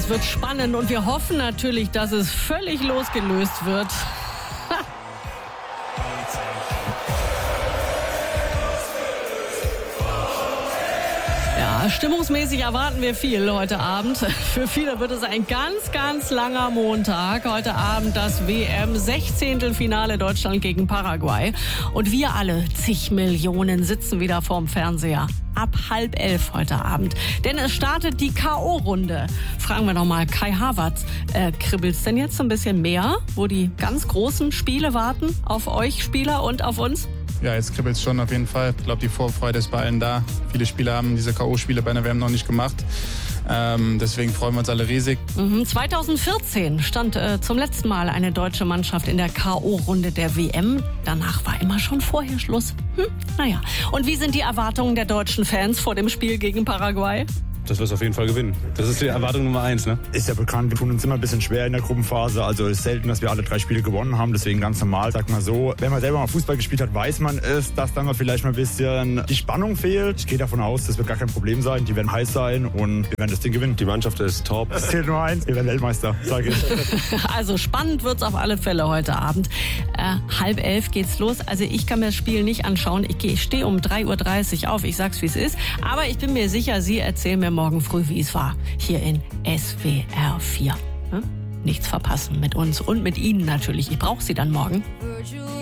es wird spannend und wir hoffen natürlich, dass es völlig losgelöst wird. Ja, stimmungsmäßig erwarten wir viel heute Abend. Für viele wird es ein ganz, ganz langer Montag. Heute Abend das WM-16. Deutschland gegen Paraguay. Und wir alle, zig Millionen, sitzen wieder vorm Fernseher. Ab 10:30 heute Abend. Denn es startet die K.O.-Runde. Fragen wir doch mal Kai Havertz. Kribbelt's denn jetzt ein bisschen mehr, wo die ganz großen Spiele warten auf euch Spieler und auf uns? Ja, jetzt kribbelt es schon auf jeden Fall. Ich glaube, die Vorfreude ist bei allen da. Viele Spieler haben diese K.O.-Spiele bei der WM noch nicht gemacht. Deswegen freuen wir uns alle riesig. 2014 stand zum letzten Mal eine deutsche Mannschaft in der K.O.-Runde der WM. Danach war immer schon vorher Schluss. Naja. Und wie sind die Erwartungen der deutschen Fans vor dem Spiel gegen Paraguay? Dass wir es auf jeden Fall gewinnen. Das ist die Erwartung Nummer 1, ne? Ist ja bekannt, wir tun uns immer ein bisschen schwer in der Gruppenphase. Also ist selten, dass wir alle 3 Spiele gewonnen haben. Deswegen ganz normal, sag mal so. Wenn man selber mal Fußball gespielt hat, weiß man es, dass dann vielleicht mal ein bisschen die Spannung fehlt. Ich gehe davon aus, das wird gar kein Problem sein. Die werden heiß sein und wir werden das Ding gewinnen. Die Mannschaft ist top. Es zählt nur eins, wir werden Weltmeister, sage ich. Also spannend wird's auf alle Fälle heute Abend. 10:30 geht's los. Also ich kann mir das Spiel nicht anschauen. Ich stehe um 3:30 Uhr auf. Ich sag's, wie es ist. Aber ich bin mir sicher, Sie erzählen mir morgen früh, wie es war. Hier in SWR 4. Nichts verpassen mit uns und mit Ihnen natürlich. Ich brauche Sie dann morgen.